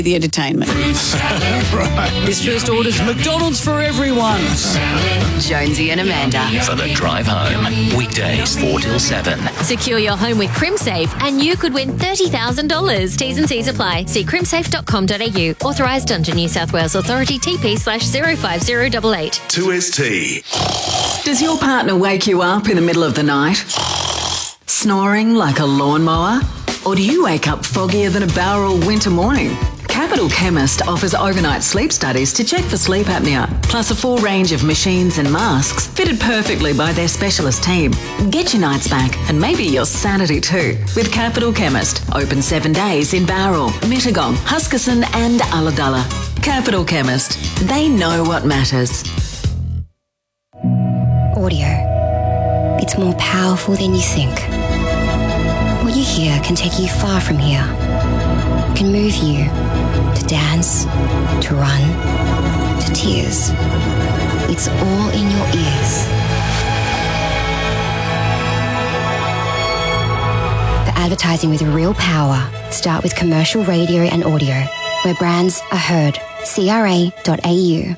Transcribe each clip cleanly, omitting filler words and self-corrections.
the entertainment. Right. His first order's McDonald's for everyone. Jonesy and Amanda. For the drive home. Weekdays 4 till 7. Secure your home with CrimSafe and you could win $30,000. T's and C's apply. See crimsafe.com.au. Authorised under New South Wales Authority TP/05088. 2ST. Does your partner wake you up in the middle of the night? Snoring like a lawnmower? Or do you wake up foggier than a Bowral winter morning? Capital Chemist offers overnight sleep studies to check for sleep apnea, plus a full range of machines and masks fitted perfectly by their specialist team. Get your nights back and maybe your sanity too with Capital Chemist. Open 7 days in Bowral, Mittagong, Huskisson and Ulladulla. Capital Chemist. They know what matters. Audio. It's more powerful than you think. What you hear can take you far from here. It can move you to dance, to run, to tears. It's all in your ears. For advertising with real power, start with commercial radio and audio, where brands are heard. CRA.au.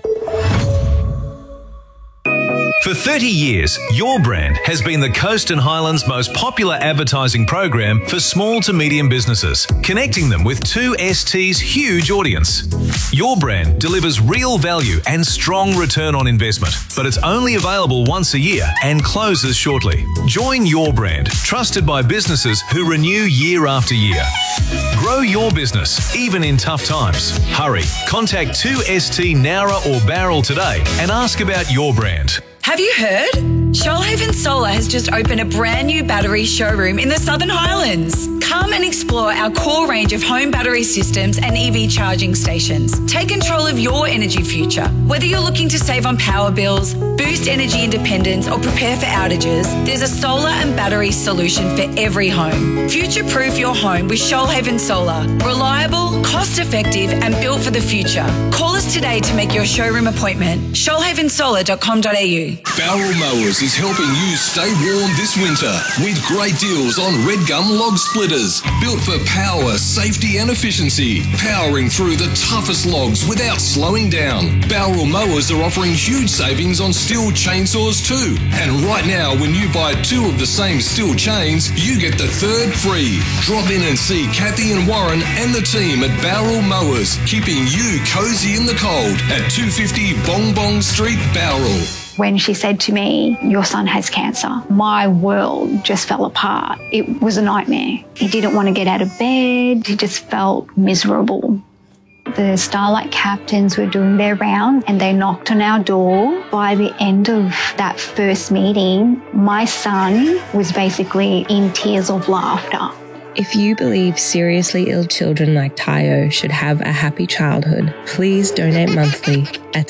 For 30 years, Your Brand has been the Coast and Highlands' most popular advertising program for small to medium businesses, connecting them with 2ST's huge audience. Your Brand delivers real value and strong return on investment, but it's only available once a year and closes shortly. Join Your Brand, trusted by businesses who renew year after year. Grow your business, even in tough times. Hurry, contact 2ST Nowra or Bowral today and ask about Your Brand. Have you heard? Shoalhaven Solar has just opened a brand new battery showroom in the Southern Highlands. Come and explore our core range of home battery systems and EV charging stations. Take control of your energy future. Whether you're looking to save on power bills, boost energy independence or prepare for outages, there's a solar and battery solution for every home. Future-proof your home with Shoalhaven Solar. Reliable, cost-effective and built for the future. Call us today to make your showroom appointment. shoalhavensolar.com.au. Bowral Mowers is helping you stay warm this winter with great deals on red gum log splitters. Built for power, safety and efficiency. Powering through the toughest logs without slowing down. Bowral Mowers are offering huge savings on steel chainsaws too. And right now, when you buy 2 of the same steel chains, you get the 3rd free. Drop in and see Kathy and Warren and the team at Bowral Mowers, keeping you cozy in the cold at 250 Bong Bong Street, Bowral. When she said to me, "Your son has cancer," my world just fell apart. It was a nightmare. He didn't want to get out of bed. He just felt miserable. The Starlight captains were doing their rounds and they knocked on our door. By the end of that first meeting, my son was basically in tears of laughter. If you believe seriously ill children like Tayo should have a happy childhood, please donate monthly at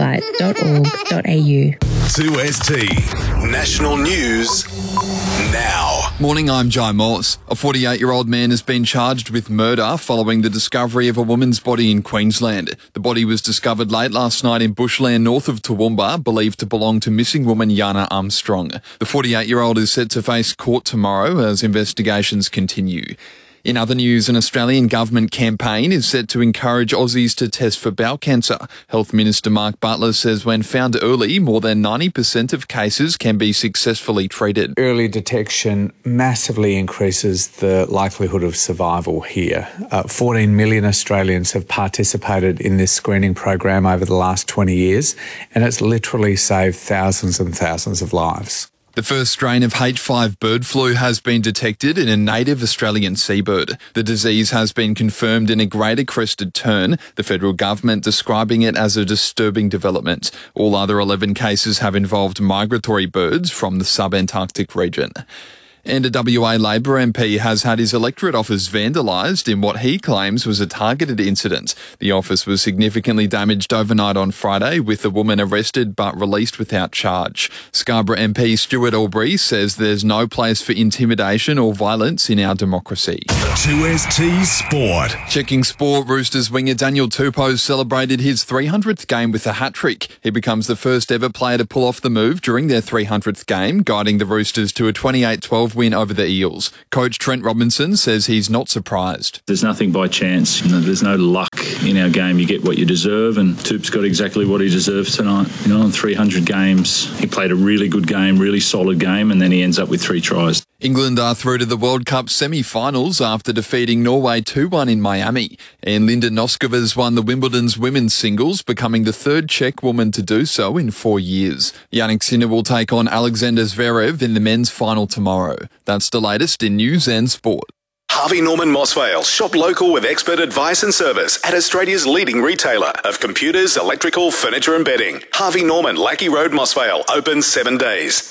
starlight.org.au. 2ST National News now. Morning, I'm Jai Morse. A 48-year-old man has been charged with murder following the discovery of a woman's body in Queensland. The body was discovered late last night in bushland north of Toowoomba, believed to belong to missing woman Yana Armstrong. The 48-year-old is set to face court tomorrow as investigations continue. In other news, an Australian government campaign is set to encourage Aussies to test for bowel cancer. Health Minister Mark Butler says when found early, more than 90% of cases can be successfully treated. Early detection massively increases the likelihood of survival here. 14 million Australians have participated in this screening program over the last 20 years, and it's literally saved thousands and thousands of lives. The first strain of H5 bird flu has been detected in a native Australian seabird. The disease has been confirmed in a greater crested tern, the federal government describing it as a disturbing development. All other 11 cases have involved migratory birds from the sub-Antarctic region. And a WA Labor MP has had his electorate office vandalised in what he claims was a targeted incident. The office was significantly damaged overnight on Friday, with the woman arrested but released without charge. Scarborough MP Stuart Albury says there's no place for intimidation or violence in our democracy. 2ST Sport. Checking sport, Roosters winger Daniel Tupou celebrated his 300th game with a hat-trick. He becomes the first ever player to pull off the move during their 300th game, guiding the Roosters to a 28-12 5 win over the Eels. Coach Trent Robinson says he's not surprised. There's nothing by chance. There's no luck in our game. You get what you deserve, and Toop's got exactly what he deserves tonight. On 300 games, he played a really good game, really solid game, and then he ends up with 3 tries. England are through to the World Cup semi-finals after defeating Norway 2-1 in Miami. And Linda Noskova's won the Wimbledon's women's singles, becoming the third Czech woman to do so in 4 years. Jannik Sinner will take on Alexander Zverev in the men's final tomorrow. That's the latest in news and sport. Harvey Norman Mossvale. Shop local with expert advice and service at Australia's leading retailer of computers, electrical, furniture and bedding. Harvey Norman, Lackey Road, Mossvale. Open 7 days.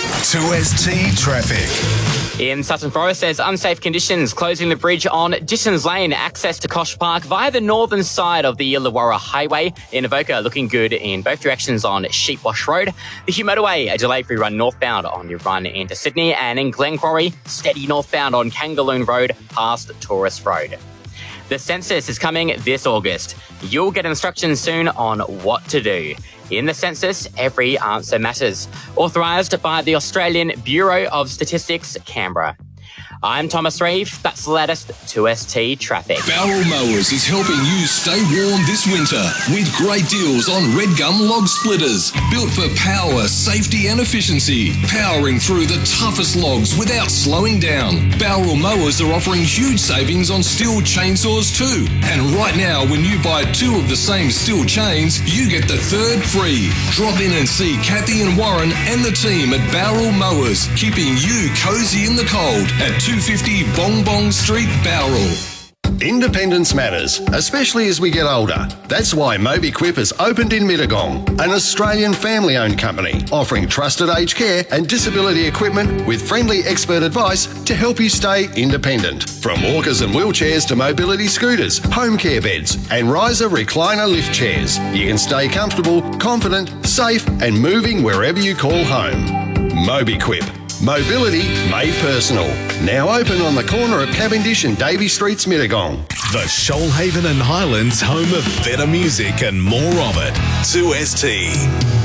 2ST Traffic. In Sutton Forest, there's unsafe conditions closing the bridge on Dittons Lane, access to Kosh Park via the northern side of the Illawarra Highway. In Avoca, looking good in both directions on Sheepwash Road. The Hugh Motorway, a delay-free run northbound on your run into Sydney. And in Glen Quarry, steady northbound on Kangaloon Road past Taurus Road. The census is coming this August. You'll get instructions soon on what to do. In the census, every answer matters. Authorised by the Australian Bureau of Statistics, Canberra. I'm Thomas Reeve. That's the latest 2ST Traffic. Barrel Mowers is helping you stay warm this winter with great deals on Red Gum log splitters. Built for power, safety and efficiency. Powering through the toughest logs without slowing down. Barrel Mowers are offering huge savings on steel chainsaws too. And right now, when you buy 2 of the same steel chains, you get the 3rd free. Drop in and see Kathy and Warren and the team at Barrel Mowers, keeping you cozy in the cold at 250 Bong Bong Street, Bowral. Independence matters, especially as we get older. That's why MobiQuip has opened in Mittagong, an Australian family-owned company offering trusted aged care and disability equipment with friendly expert advice to help you stay independent. From walkers and wheelchairs to mobility scooters, home care beds and riser recliner lift chairs, you can stay comfortable, confident, safe and moving wherever you call home. MobiQuip. Mobility made personal. Now open on the corner of Cavendish and Davey Streets, Mittagong. The Shoalhaven and Highlands home of better music and more of it. 2ST.